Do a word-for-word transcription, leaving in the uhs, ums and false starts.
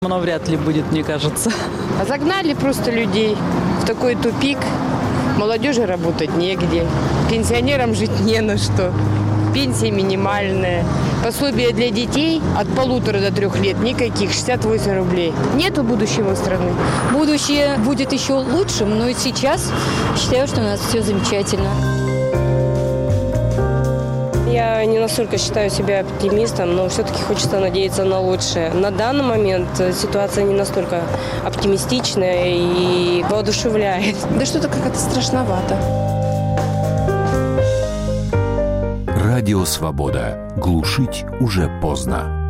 Оно вряд ли будет, мне кажется. А загнали просто людей в такой тупик. Молодежи работать негде. Пенсионерам жить не на что. Пенсия минимальная. Пособие для детей от полутора до трех лет никаких, шестьдесят восемь рублей. Нету будущего страны. Будущее будет еще лучшим, но и сейчас считаю, что у нас все замечательно. Я не настолько считаю себя оптимистом, но все-таки хочется надеяться на лучшее. На данный момент ситуация не настолько оптимистичная и воодушевляет. Да что-то как-то страшновато. Радио «Свобода». Глушить уже поздно.